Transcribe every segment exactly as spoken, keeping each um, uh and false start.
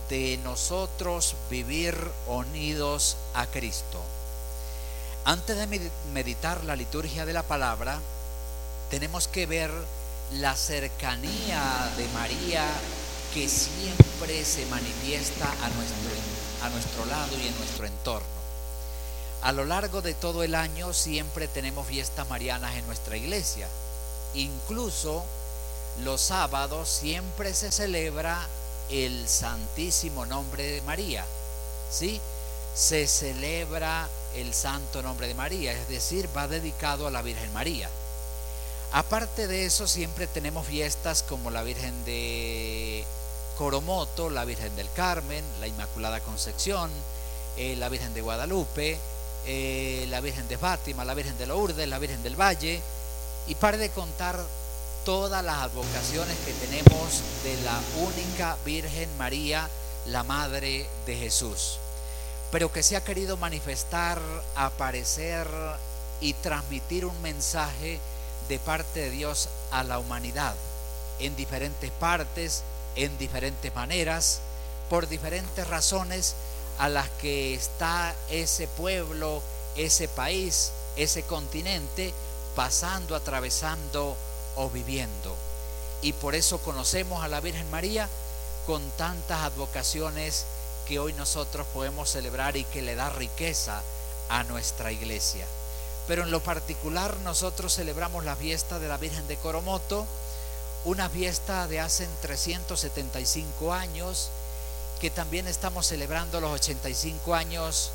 de nosotros vivir unidos a Cristo. Antes de meditar la liturgia de la palabra, tenemos que ver la cercanía de María que siempre se manifiesta a nuestro, a nuestro lado y en nuestro entorno. A lo largo de todo el año siempre tenemos fiestas marianas en nuestra iglesia. Incluso los sábados siempre se celebra el Santísimo Nombre de María, ¿sí? Se celebra el Santo Nombre de María, es decir, va dedicado a la Virgen María. Aparte de eso, siempre tenemos fiestas como la Virgen de Coromoto, la Virgen del Carmen, la Inmaculada Concepción, eh, la Virgen de Guadalupe, eh, la Virgen de Fátima, la Virgen de Lourdes, la Virgen del Valle, y para de contar todas las advocaciones que tenemos de la única Virgen María, la Madre de Jesús, pero que se ha querido manifestar, aparecer y transmitir un mensaje de parte de Dios a la humanidad en diferentes partes, en diferentes maneras, por diferentes razones a las que está ese pueblo, ese país, ese continente pasando, atravesando o viviendo. Y por eso conocemos a la Virgen María con tantas advocaciones que hoy nosotros podemos celebrar y que le da riqueza a nuestra iglesia. Pero en lo particular nosotros celebramos la fiesta de la Virgen de Coromoto, una fiesta de hace trescientos setenta y cinco años, que también estamos celebrando los ochenta y cinco años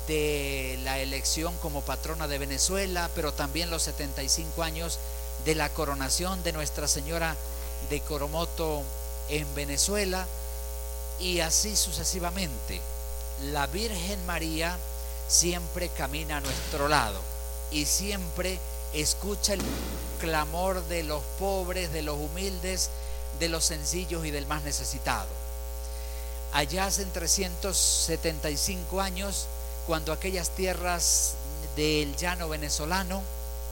de la elección como patrona de Venezuela, pero también los setenta y cinco años de la coronación de Nuestra Señora de Coromoto en Venezuela, y así sucesivamente. La Virgen María siempre camina a nuestro lado y siempre escucha el clamor de los pobres, de los humildes, de los sencillos y del más necesitado. Allá hace trescientos setenta y cinco años, cuando aquellas tierras del llano venezolano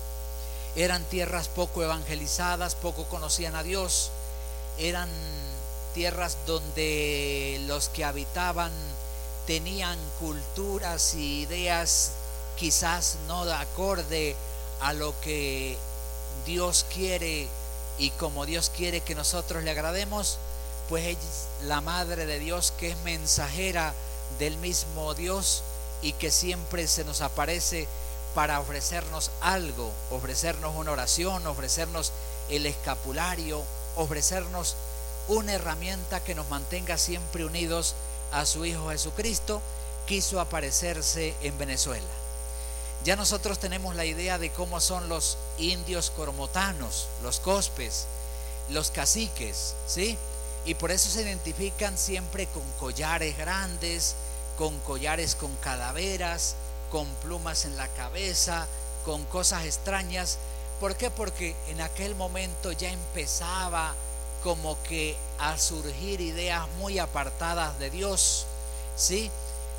eran tierras poco evangelizadas, poco conocían a Dios, eran tierras donde los que habitaban tenían culturas y ideas quizás no de acorde a lo que Dios quiere y como Dios quiere que nosotros le agrademos, pues ella es la Madre de Dios, que es mensajera del mismo Dios y que siempre se nos aparece para ofrecernos algo, ofrecernos una oración, ofrecernos el escapulario, ofrecernos una herramienta que nos mantenga siempre unidos a su Hijo Jesucristo. Quiso aparecerse en Venezuela. Ya nosotros tenemos la idea de cómo son los indios coromotanos, los cospes, los caciques, ¿sí? Y por eso se identifican siempre con collares grandes, con collares con calaveras, con plumas en la cabeza, con cosas extrañas. ¿Por qué? Porque en aquel momento ya empezaba como que a surgir ideas muy apartadas de Dios, ¿sí?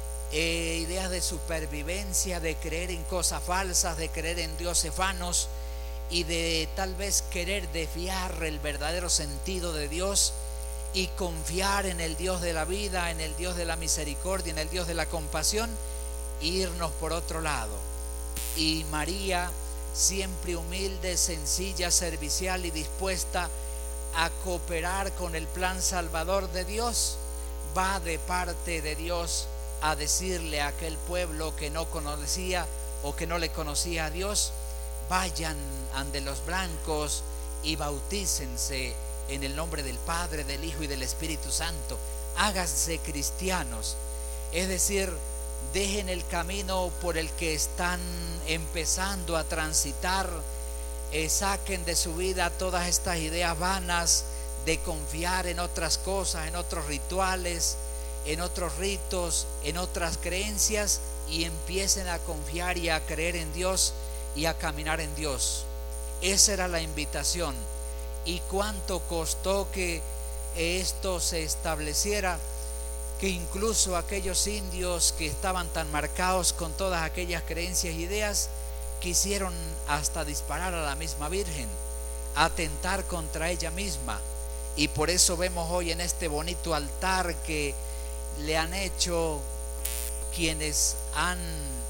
Eh, ideas de supervivencia, de creer en cosas falsas, de creer en dioses vanos y de tal vez querer desviar el verdadero sentido de Dios y confiar en el Dios de la vida, en el Dios de la misericordia, en el Dios de la compasión, e irnos por otro lado. Y María, siempre humilde, sencilla, servicial y dispuesta a cooperar con el plan salvador de Dios, va de parte de Dios a decirle a aquel pueblo que no conocía o que no le conocía a Dios: vayan ante los blancos y bautícense en el nombre del Padre, del Hijo y del Espíritu Santo, háganse cristianos. Es decir, dejen el camino por el que están empezando a transitar, eh, saquen de su vida todas estas ideas vanas de confiar en otras cosas, en otros rituales, en otros ritos, en otras creencias, y empiecen a confiar y a creer en Dios y a caminar en Dios. Esa era la invitación. Y cuánto costó que esto se estableciera, que incluso aquellos indios que estaban tan marcados con todas aquellas creencias e ideas quisieron hasta disparar a la misma Virgen, atentar contra ella misma. Y por eso vemos hoy en este bonito altar que le han hecho quienes han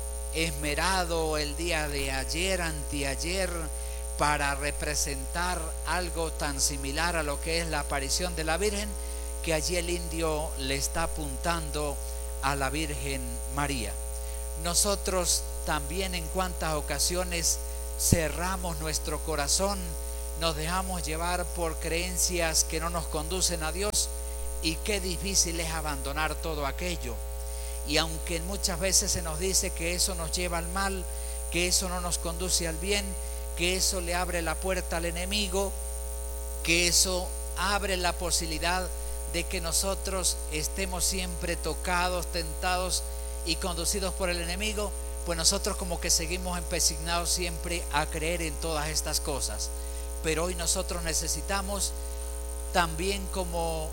esmerado el día de ayer, anteayer, para representar algo tan similar a lo que es la aparición de la Virgen, que allí el indio le está apuntando a la Virgen María. Nosotros también en cuantas ocasiones cerramos nuestro corazón, nos dejamos llevar por creencias que no nos conducen a Dios, y qué difícil es abandonar todo aquello. Y aunque muchas veces se nos dice que eso nos lleva al mal, que eso no nos conduce al bien, que eso le abre la puerta al enemigo, que eso abre la posibilidad de que nosotros estemos siempre tocados, tentados y conducidos por el enemigo, pues nosotros como que seguimos empecinnados siempre a creer en todas estas cosas. Pero hoy nosotros necesitamos también, como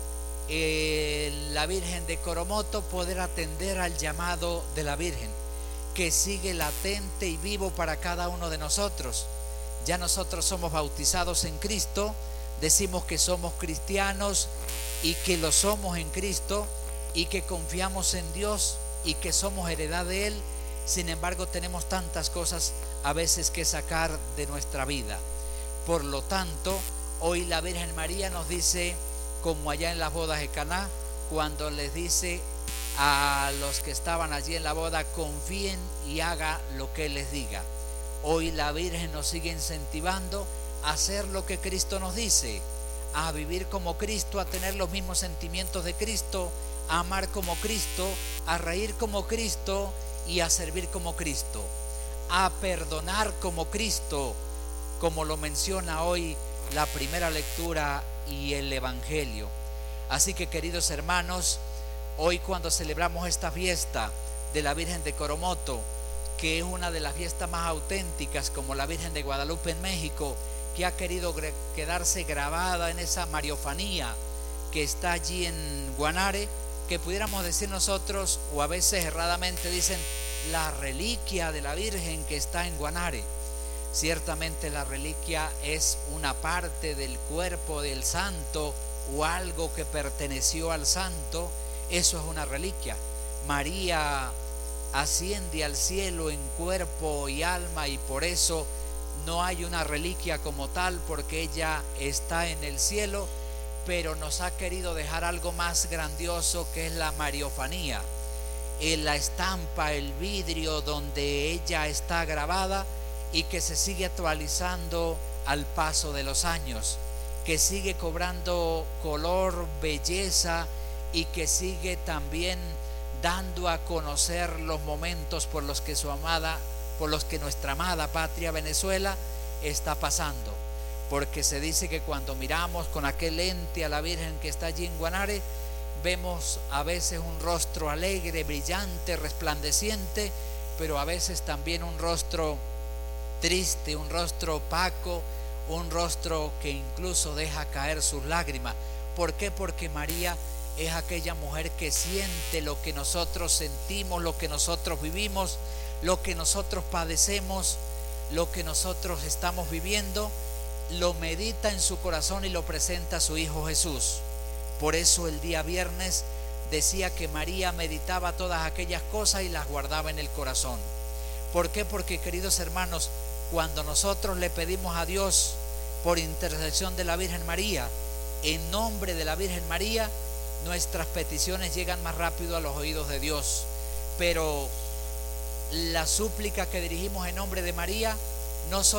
eh, la Virgen de Coromoto, poder atender al llamado de la Virgen, que sigue latente y vivo para cada uno de nosotros. Ya nosotros somos bautizados en Cristo, decimos que somos cristianos y que lo somos en Cristo y que confiamos en Dios y que somos heredad de Él. Sin embargo, tenemos tantas cosas a veces que sacar de nuestra vida. Por lo tanto, hoy la Virgen María nos dice, como allá en las bodas de Caná, cuando les dice a los que estaban allí en la boda: confíen y haga lo que Él les diga. Hoy la Virgen nos sigue incentivando a hacer lo que Cristo nos dice, a vivir como Cristo, a tener los mismos sentimientos de Cristo, a amar como Cristo, a reír como Cristo y a servir como Cristo, a perdonar como Cristo, como lo menciona hoy la primera lectura y el Evangelio. Así que, queridos hermanos, hoy cuando celebramos esta fiesta de la Virgen de Coromoto, que es una de las fiestas más auténticas, como la Virgen de Guadalupe en México, que ha querido quedarse grabada en esa mariofanía que está allí en Guanare, que pudiéramos decir nosotros, o a veces erradamente dicen, la reliquia de la Virgen que está en Guanare. Ciertamente la reliquia es una parte del cuerpo del santo o algo que perteneció al santo. Eso es una reliquia. María asciende al cielo en cuerpo y alma, y por eso no hay una reliquia como tal, porque ella está en el cielo, pero nos ha querido dejar algo más grandioso, que es la mariofanía, en la estampa, el vidrio donde ella está grabada, y que se sigue actualizando al paso de los años, que sigue cobrando color, belleza, y que sigue también dando a conocer los momentos por los que su amada, por los que nuestra amada patria Venezuela está pasando. Porque se dice que cuando miramos con aquel lente a la Virgen que está allí en Guanare, vemos a veces un rostro alegre, brillante, resplandeciente, pero a veces también un rostro triste, un rostro opaco, un rostro que incluso deja caer sus lágrimas. ¿Por qué? Porque María es aquella mujer que siente lo que nosotros sentimos, lo que nosotros vivimos, lo que nosotros padecemos, lo que nosotros estamos viviendo, lo medita en su corazón y lo presenta a su Hijo Jesús. Por eso el día viernes decía que María meditaba todas aquellas cosas y las guardaba en el corazón. ¿Por qué? Porque, queridos hermanos, cuando nosotros le pedimos a Dios por intercesión de la Virgen María, en nombre de la Virgen María, nuestras peticiones llegan más rápido a los oídos de Dios. Pero la súplica que dirigimos en nombre de María no solo